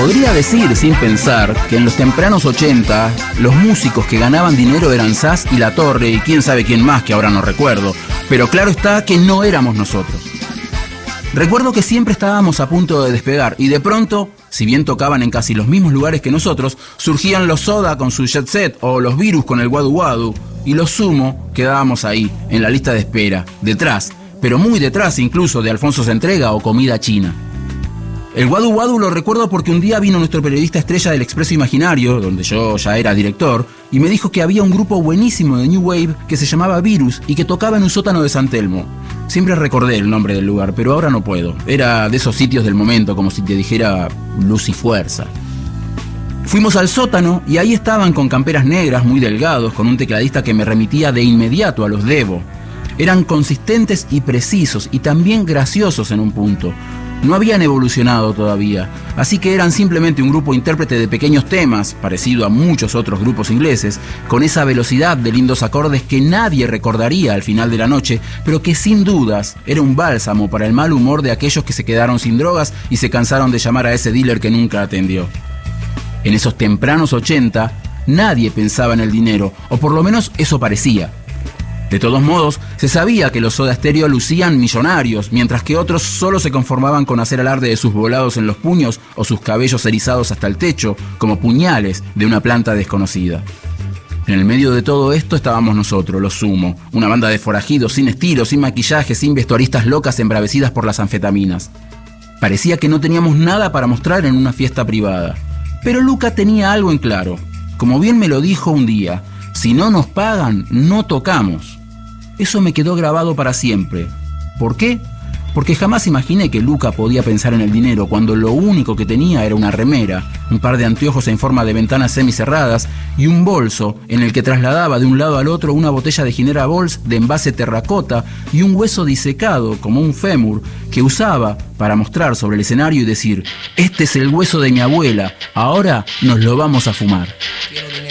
podría decir sin pensar que en los tempranos 80 los músicos que ganaban dinero eran Sass y La Torre y quién sabe quién más que ahora no recuerdo, pero claro está que no éramos nosotros. Recuerdo que siempre estábamos a punto de despegar y de pronto, si bien tocaban en casi los mismos lugares que nosotros, surgían los Soda con su Jet Set o los Virus con el Wadu Wadu y los Sumo quedábamos ahí, en la lista de espera, detrás, pero muy detrás incluso de Alfonso S'Entrega o Comida China. El Wadu Wadu lo recuerdo porque un día vino nuestro periodista estrella del Expreso Imaginario, donde yo ya era director, y me dijo que había un grupo buenísimo de New Wave que se llamaba Virus y que tocaba en un sótano de San Telmo. Siempre recordé el nombre del lugar, pero ahora no puedo. Era de esos sitios del momento, como si te dijera Luz y Fuerza. Fuimos al sótano y ahí estaban con camperas negras muy delgados, con un tecladista que me remitía de inmediato a los Devo. Eran consistentes y precisos y también graciosos en un punto. No habían evolucionado todavía, así que eran simplemente un grupo intérprete de pequeños temas, parecido a muchos otros grupos ingleses, con esa velocidad de lindos acordes que nadie recordaría al final de la noche, pero que sin dudas era un bálsamo para el mal humor de aquellos que se quedaron sin drogas y se cansaron de llamar a ese dealer que nunca atendió. En esos tempranos 80, nadie pensaba en el dinero, o por lo menos eso parecía. De todos modos, se sabía que los Soda Stereo lucían millonarios, mientras que otros solo se conformaban con hacer alarde de sus volados en los puños o sus cabellos erizados hasta el techo, como puñales de una planta desconocida. En el medio de todo esto estábamos nosotros, los Sumo, una banda de forajidos sin estilo, sin maquillaje, sin vestuaristas locas embravecidas por las anfetaminas. Parecía que no teníamos nada para mostrar en una fiesta privada. Pero Luca tenía algo en claro. Como bien me lo dijo un día, si no nos pagan, no tocamos. Eso me quedó grabado para siempre. ¿Por qué? Porque jamás imaginé que Luca podía pensar en el dinero cuando lo único que tenía era una remera, un par de anteojos en forma de ventanas semicerradas y un bolso en el que trasladaba de un lado al otro una botella de Ginebra Bols de envase terracota y un hueso disecado como un fémur que usaba para mostrar sobre el escenario y decir: este es el hueso de mi abuela, ahora nos lo vamos a fumar.